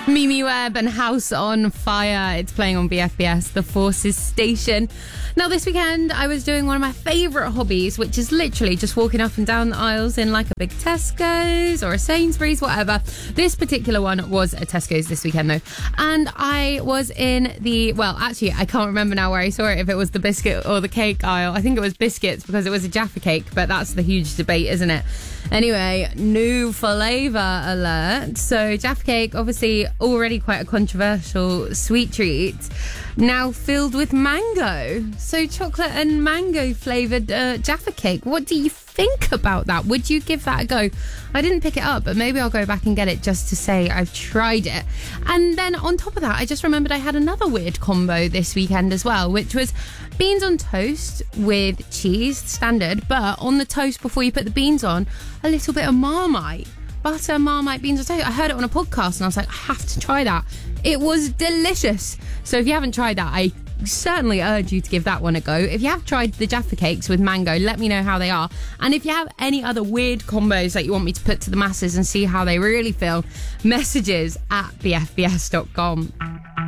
Mimi Webb and House on Fire. It's playing on BFBS, the Forces station. Now, this weekend, I was doing one of my favourite hobbies, which is literally just walking up and down the aisles in like a big Tesco's or a Sainsbury's, whatever. This particular one was a Tesco's this weekend, though. And I was in actually, I can't remember now where I saw it, if it was the biscuit or the cake aisle. I think it was biscuits because it was a Jaffa Cake, but that's the huge debate, isn't it? Anyway, new flavour alert. So Jaffa Cake, obviously already quite a controversial sweet treat, now filled with mango. So chocolate and mango flavoured Jaffa Cake. What do you think about that? Would you give that a go? I didn't pick it up, but maybe I'll go back and get it just to say I've tried it. And then on top of that, I just remembered I had another weird combo this weekend as well, which was beans on toast with cheese, standard, but on the toast before you put the beans on, a little bit of Marmite. Butter, Marmite, beans on toast. I heard it on a podcast and I was like, I have to try that. It was delicious. So if you haven't tried that, I certainly urge you to give that one a go. If you have tried the Jaffa Cakes with mango, let me know how they are. And if you have any other weird combos that you want me to put to the masses and see how they really feel, messages at bfbs.com.